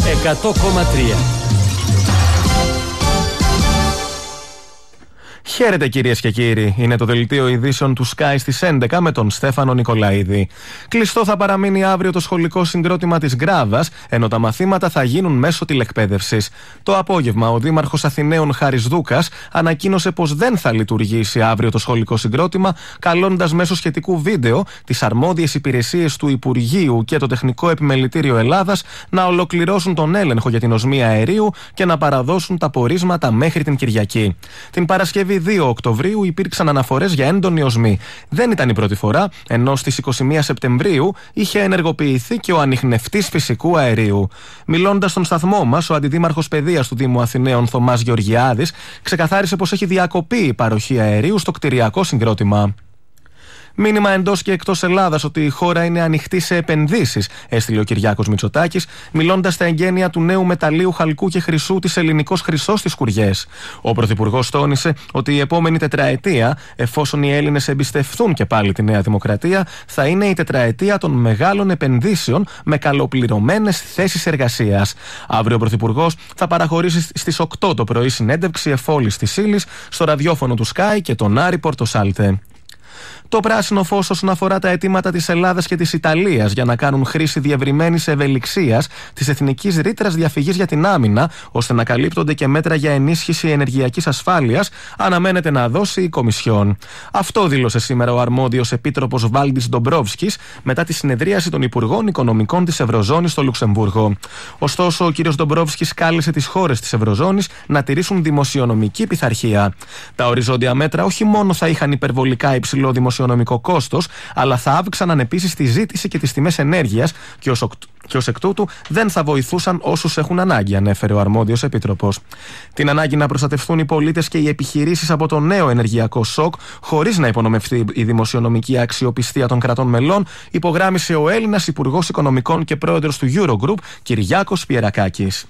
100,3. Χαίρετε κυρίες και κύριοι, είναι το δελτίο ειδήσεων του Sky στις 11 με τον Στέφανο Νικολαίδη. Κλειστό θα παραμείνει αύριο το σχολικό συγκρότημα της Γκράβας, ενώ τα μαθήματα θα γίνουν μέσω τηλεκπαίδευσης. Το απόγευμα ο Δήμαρχος Αθηναίων Χάρης Δούκας ανακοίνωσε πως δεν θα λειτουργήσει αύριο το σχολικό συγκρότημα, καλώντας μέσω σχετικού βίντεο τις αρμόδιες υπηρεσίες του Υπουργείου και το Τεχνικό Επιμελητήριο Ελλάδας να ολοκληρώσουν τον έλεγχο για την οσμία αερίου και να παραδώσουν τα πορίσματα μέχρι την Κυριακή. Την Παρασκευή 2 Οκτωβρίου υπήρξαν αναφορές για έντονη οσμή. Δεν ήταν η πρώτη φορά, ενώ στις 21 Σεπτεμβρίου είχε ενεργοποιηθεί και ο ανιχνευτής φυσικού αερίου. Μιλώντας στον σταθμό μας, ο Αντιδήμαρχος Παιδείας του Δήμου Αθηναίων Θωμάς Γεωργιάδης ξεκαθάρισε πως έχει διακοπεί η παροχή αερίου στο κτηριακό συγκρότημα. Μήνυμα εντός και εκτός Ελλάδας ότι η χώρα είναι ανοιχτή σε επενδύσεις, έστειλε ο Κυριάκος Μητσοτάκης, μιλώντας στα εγγένεια του νέου μεταλλείου χαλκού και χρυσού της Ελληνικός Χρυσός στις Κουριές. Ο Πρωθυπουργός τόνισε ότι η επόμενη τετραετία, εφόσον οι Έλληνες εμπιστευθούν και πάλι τη Νέα Δημοκρατία, θα είναι η τετραετία των μεγάλων επενδύσεων με καλοπληρωμένες θέσεις εργασίας. Αύριο ο Πρωθυπουργός θα παραχωρήσει στις 8 το πρωί συνέντευξη εφόλης της ύλης στο ραδιόφωνο του Sky και τον Άρη Πορτοσάλτε. Το πράσινο φως όσον αφορά τα αιτήματα της Ελλάδας και της Ιταλίας για να κάνουν χρήση διευρυμένης ευελιξίας της εθνικής ρήτρας διαφυγής για την άμυνα, ώστε να καλύπτονται και μέτρα για ενίσχυση ενεργειακής ασφάλειας, αναμένεται να δώσει η Κομισιόν. Αυτό δήλωσε σήμερα ο αρμόδιος επίτροπος Βάλντις Ντομπρόβσκης μετά τη συνεδρίαση των Υπουργών Οικονομικών της Ευρωζώνης στο Λουξεμβούργο. Ωστόσο, ο κ. Ντομπρόβσκης κάλεσε τις χώρες της Ευρωζώνης να τηρήσουν δημοσιονομική πειθαρχία. Τα οριζόντια μέτρα όχι μόνο θα είχαν υπερβολικά υψηλό δημοσιονομικό κόστος, αλλά θα αύξαναν επίσης τη ζήτηση και τις τιμές ενέργειας και ως εκ τούτου δεν θα βοηθούσαν όσους έχουν ανάγκη, ανέφερε ο αρμόδιος επίτροπος. Την ανάγκη να προστατευτούν οι πολίτες και οι επιχειρήσεις από το νέο ενεργειακό σοκ, χωρίς να υπονομευτεί η δημοσιονομική αξιοπιστία των κρατών μελών, υπογράμμισε ο Έλληνας Υπουργός Οικονομικών και πρόεδρος του Eurogroup, Κυριάκος Πιερακάκης.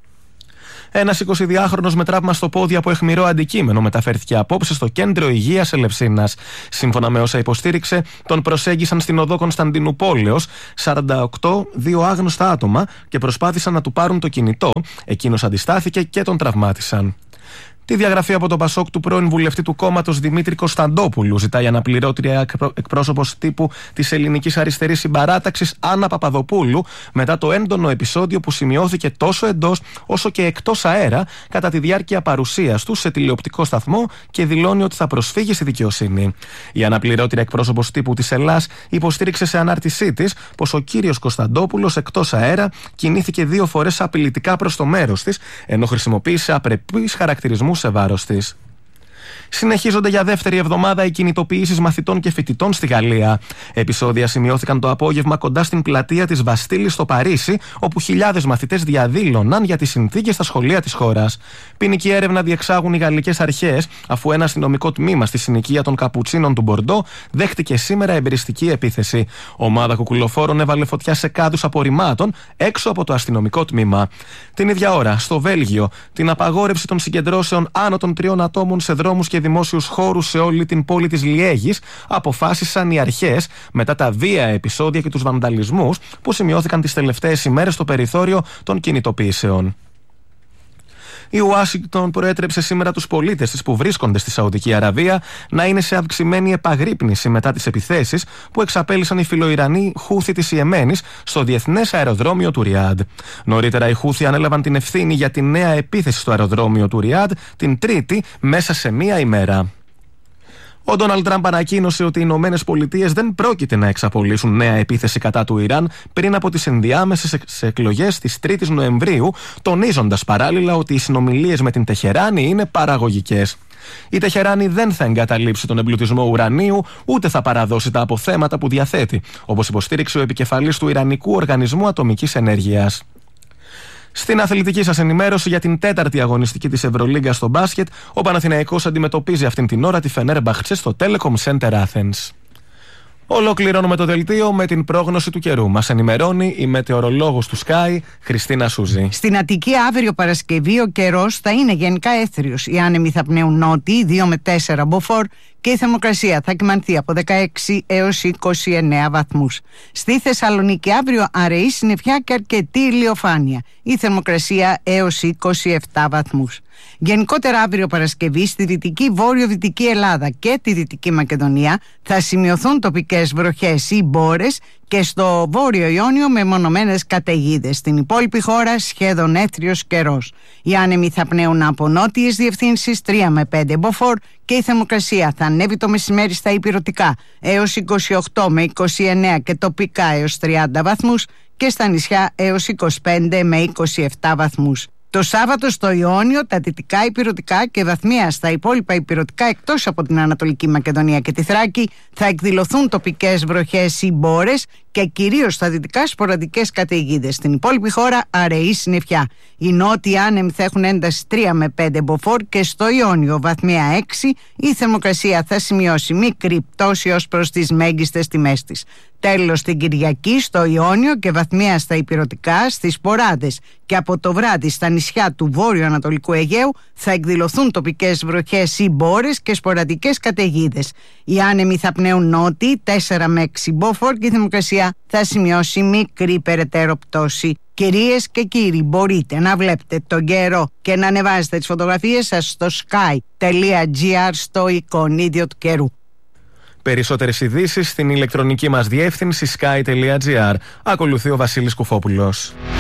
Ένας 22χρονος με τραύμα στο πόδι από αιχμηρό αντικείμενο μεταφέρθηκε απόψε στο κέντρο υγείας Ελευσίνας. Σύμφωνα με όσα υποστήριξε, τον προσέγγισαν στην οδό Κωνσταντινουπόλεως 48 δύο άγνωστα άτομα και προσπάθησαν να του πάρουν το κινητό. Εκείνος αντιστάθηκε και τον τραυμάτισαν. Τη διαγραφή από το Πασόκ του πρώην βουλευτή του κόμματος Δημήτρη Κωνσταντόπουλου ζητάει αναπληρώτρια εκπρόσωπος τύπου της Ελληνικής Αριστερής Συμπαράταξης Άννα Παπαδοπούλου μετά το έντονο επεισόδιο που σημειώθηκε τόσο εντός όσο και εκτός αέρα κατά τη διάρκεια παρουσίας του σε τηλεοπτικό σταθμό και δηλώνει ότι θα προσφύγει στη δικαιοσύνη. Η αναπληρώτρια εκπρόσωπος τύπου της Ελλάς υποστήριξε σε ανάρτησή της πως ο κύριος Κωνσταντόπουλος εκτός αέρα κινήθηκε 2 φορές απειλητικά προς το μέρος της, ενώ χρησιμοποίησε απρεπείς χαρακτηρισμούς σε βάρος της. Συνεχίζονται για δεύτερη εβδομάδα οι κινητοποιήσεις μαθητών και φοιτητών στη Γαλλία. Επεισόδια σημειώθηκαν το απόγευμα κοντά στην πλατεία της Βαστίλης στο Παρίσι, όπου χιλιάδες μαθητές διαδήλωναν για τις συνθήκες στα σχολεία της χώρας. Ποινική έρευνα διεξάγουν οι γαλλικές αρχές, αφού ένα αστυνομικό τμήμα στη συνοικία των Καπουτσίνων του Μπορντό δέχτηκε σήμερα εμπειριστική επίθεση. Ομάδα κουκουλοφόρων έβαλε φωτιά σε κάδους απορριμμάτων έξω από το αστυνομικό τμήμα. Την ίδια ώρα, στο Βέλγιο, την απαγόρευση των συγκεντρώσεων άνω των 3 ατόμων σε δρόμους και δημόσιους χώρους σε όλη την πόλη της Λιέγης αποφάσισαν οι αρχές μετά τα βία επεισόδια και τους βανδαλισμούς που σημειώθηκαν τις τελευταίες ημέρες στο περιθώριο των κινητοποιήσεων. Η Ουάσιγκτον προέτρεψε σήμερα τους πολίτες της που βρίσκονται στη Σαουδική Αραβία να είναι σε αυξημένη επαγρύπνηση μετά τις επιθέσεις που εξαπέλυσαν οι φιλοϊρανοί Χούθι της Ιεμένης στο διεθνές αεροδρόμιο του Ριάντ. Νωρίτερα οι Χούθι ανέλαβαν την ευθύνη για τη νέα επίθεση στο αεροδρόμιο του Ριάντ την Τρίτη μέσα σε μία ημέρα. Ο Ντόναλντ Τραμπ ανακοίνωσε ότι οι Ηνωμένες Πολιτείες δεν πρόκειται να εξαπολύσουν νέα επίθεση κατά του Ιράν πριν από τις ενδιάμεσες εκλογές της 3ης Νοεμβρίου, τονίζοντας παράλληλα ότι οι συνομιλίες με την Τεχεράνη είναι παραγωγικές. Η Τεχεράνη δεν θα εγκαταλείψει τον εμπλουτισμό ουρανίου, ούτε θα παραδώσει τα αποθέματα που διαθέτει, όπως υποστήριξε ο επικεφαλής του Ιρανικού Οργανισμού Ατομικής Ενέργειας. Στην αθλητική σας ενημέρωση για την 4η αγωνιστική της Ευρωλίγκα στο μπάσκετ, ο Παναθηναϊκός αντιμετωπίζει αυτήν την ώρα τη Φενέρμπαχτσε στο Telecom Center Athens. Ολοκληρώνουμε το δελτίο με την πρόγνωση του καιρού. Μας ενημερώνει η μετεωρολόγος του Sky, Χριστίνα Σούζη. Στην Αττική αύριο Παρασκευή ο καιρός θα είναι γενικά έθριος. Οι άνεμοι θα πνέουν νότιοι 2 με 4 μποφόρ και η θερμοκρασία θα κυμανθεί από 16 έως 29 βαθμούς. Στη Θεσσαλονίκη αύριο αραιή συννεφιά και αρκετή ηλιοφάνεια. Η θερμοκρασία έως 27 βαθμούς. Γενικότερα αύριο Παρασκευή στη δυτική βόρειο-δυτική Ελλάδα και τη Δυτική Μακεδονία θα σημειωθούν τοπικές βροχές ή μπόρες και στο Βόρειο Ιόνιο μεμονωμένες καταιγίδες. Στην υπόλοιπη χώρα σχεδόν έθριος καιρός. Οι άνεμοι θα πνέουν από νότιες διευθύνσεις 3 με 5 μποφόρ και η θερμοκρασία θα ανέβει το μεσημέρι στα ηπειρωτικά έως 28 με 29 και τοπικά έως 30 βαθμούς και στα νησιά έως 25 με 27 βαθμούς. Το Σάββατο στο Ιόνιο, τα δυτικά ηπειρωτικά και βαθμία στα υπόλοιπα ηπειρωτικά εκτός από την Ανατολική Μακεδονία και τη Θράκη θα εκδηλωθούν τοπικές βροχές ή μπόρες και κυρίως στα δυτικά σποραδικές καταιγίδες. Στην υπόλοιπη χώρα αραιή συννεφιά. Οι νότιοι άνεμοι θα έχουν ένταση 3 με 5 μποφόρ και στο Ιόνιο βαθμία 6 η θερμοκρασία θα σημειώσει μικρή πτώση ως προς τις μέγιστες τιμές της. Τέλος την Κυριακή στο Ιόνιο και βαθμία στα ηπειρωτικά, στις Ποράδες και από το βράδυ στα νησιά του βόρειο-ανατολικού Αιγαίου θα εκδηλωθούν τοπικές βροχές ή μπόρες και σποραδικές καταιγίδες. Οι άνεμοι θα πνέουν νότιοι 4 με 6 μποφόρ και η θερμοκρασία θα σημειώσει μικρή περαιτέρω πτώση. Κυρίες και κύριοι, μπορείτε να βλέπετε τον καιρό και να ανεβάζετε τις φωτογραφίες σας στο sky.gr στο εικονίδιο του καιρού. Περισσότερες ειδήσεις στην ηλεκτρονική μας διεύθυνση sky.gr. Ακολουθεί ο Βασίλης Κουφόπουλος.